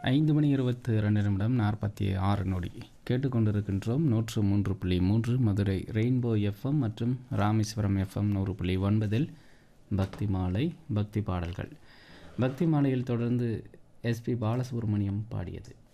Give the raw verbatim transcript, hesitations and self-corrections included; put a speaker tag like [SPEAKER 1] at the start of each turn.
[SPEAKER 1] ஐந்து மணி இருபத்தி இரண்டு நிமிடம் நாற்பத்தி ஆறு நொடி கேட்டுக்கொண்டிருக்கின்றோம். நூற்று மூன்று புள்ளி மூன்று மதுரை ரெயின்போ எஃப்எம் மற்றும் ராமேஸ்வரம் எஃப்எம் நூறு புள்ளி ஒன்பதில் பக்தி மாலை பக்தி பாடல்கள். பக்தி மாலையில் தொடர்ந்து எஸ்பி பாலசுப்ரமணியம் பாடியது.